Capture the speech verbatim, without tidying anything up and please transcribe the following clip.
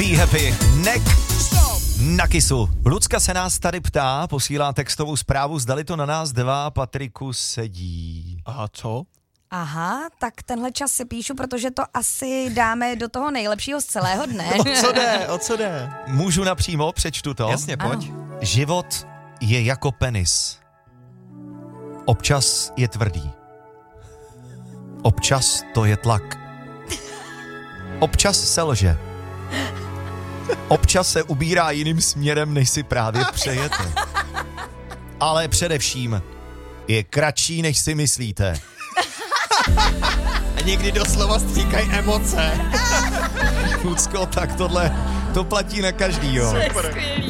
Be Happy, Nek na Kissu. Lucka se nás tady ptá, posílá textovou zprávu, zdali to na nás dva, Patriku, sedí. Aha, co? Aha, tak tenhle čas si píšu, protože to asi dáme do toho nejlepšího z celého dne. O co jde, o co jde? Můžu napřímo, přečtu to? Jasně, pojď. Ano. Život je jako penis. Občas je tvrdý. Občas to je tlak. Občas se lže. Občas se ubírá jiným směrem, než si právě přejete. Ale především je kratší, než si myslíte. A někdy doslova stříkají emoce. Lucko, tak tohle, to platí na každýho. Skvělý.